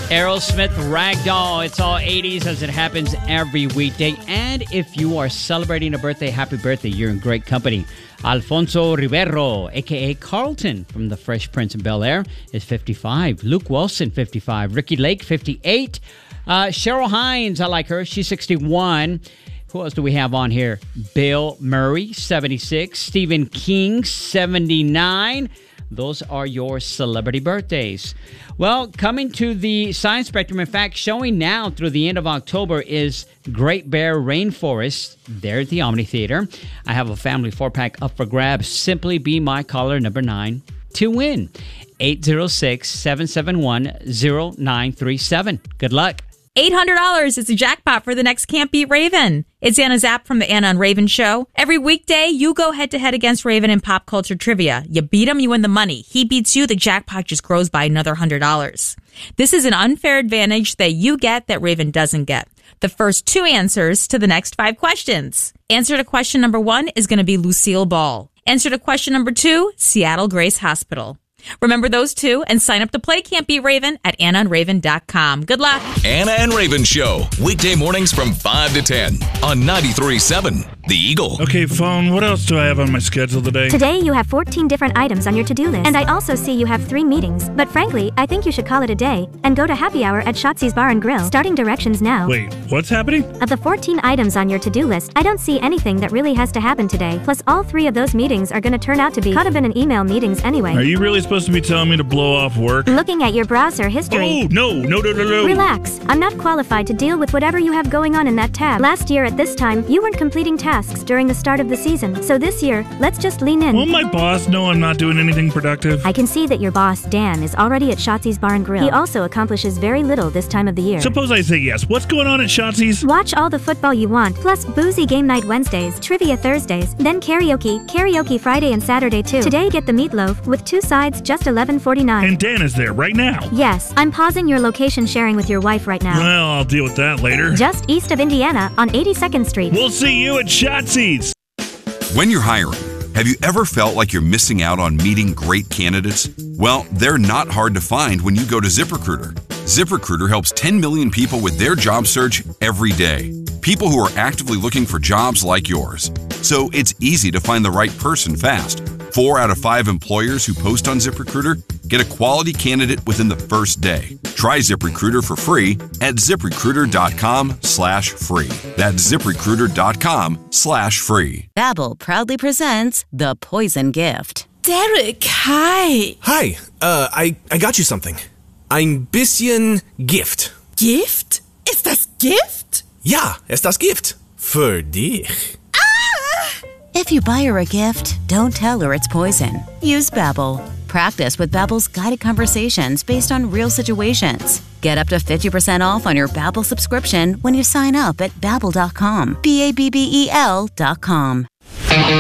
Aerosmith Ragdoll. It's all 80s as it happens every weekday. And if you are celebrating a birthday, happy birthday. You're in great company. Alfonso Rivero, a.k.a. Carlton from The Fresh Prince of Bel-Air, is 55. Luke Wilson, 55. Ricky Lake, 58. Cheryl Hines, I like her. She's 61. Who else do we have on here? Bill Murray, 76. Stephen King, 79. Those are your celebrity birthdays. Well, coming to the science spectrum, in fact, showing now through the end of October is Great Bear Rainforest there at the Omni Theater. I have a family 4-pack up for grabs. Simply be my caller, number 9, to win. 806-771-0937. Good luck. $800 is the jackpot for the next Can't Beat Raven. It's Anna Zapp from the Anna and Raven Show. Every weekday, you go head-to-head against Raven in pop culture trivia. You beat him, you win the money. He beats you, the jackpot just grows by another $100. This is an unfair advantage that you get that Raven doesn't get. The first 2 answers to the next 5 questions. Answer to question number 1 is going to be Lucille Ball. Answer to question number 2, Seattle Grace Hospital. Remember those 2 and sign up to play Can't Beat Raven at AnnaandRaven.com. Good luck. Anna and Raven Show, weekday mornings from 5 to 10 on 93.7 The Eagle. Okay, phone, what else do I have on my schedule today? Today you have 14 different items on your to-do list. And I also see you have 3 meetings. But frankly, I think you should call it a day and go to happy hour at Shotzi's Bar and Grill. Starting directions now. Wait, what's happening? Of the 14 items on your to-do list, I don't see anything that really has to happen today. Plus, all 3 of those meetings are going to turn out to be cut-up-in email meetings anyway. Are you really supposed to be telling me to blow off work? Looking at your browser history. Oh, no. Relax. I'm not qualified to deal with whatever you have going on in that tab. Last year at this time, you weren't completing tasks during the start of the season. So this year, let's just lean in. Won't my boss know I'm not doing anything productive? I can see that your boss, Dan, is already at Shotzi's Bar and Grill. He also accomplishes very little this time of the year. Suppose I say yes. What's going on at Shotzi's? Watch all the football you want, plus boozy game night Wednesdays, trivia Thursdays, then karaoke Friday and Saturday too. Today get the meatloaf with 2 sides, just $11.49. And Dan is there right now. Yes, I'm pausing your location sharing with your wife right now. Well, I'll deal with that later. Just east of Indiana on 82nd Street. We'll see you at Shotzi's. When you're hiring, have you ever felt like you're missing out on meeting great candidates? Well, they're not hard to find when you go to ZipRecruiter. ZipRecruiter helps 10 million people with their job search every day. People who are actively looking for jobs like yours. So it's easy to find the right person fast. 4 out of 5 employers who post on ZipRecruiter get a quality candidate within the first day. Try ZipRecruiter for free at ZipRecruiter.com/free. That's ZipRecruiter.com/free. Babbel proudly presents The Poison Gift. Derek, hi. Hi, I got you something. Ein bisschen Gift. Gift? Ist das Gift? Ja, ist das Gift. Für dich. If you buy her a gift, don't tell her it's poison. Use Babbel. Practice with Babbel's guided conversations based on real situations. Get up to 50% off on your Babbel subscription when you sign up at Babbel.com. BABBEL.com.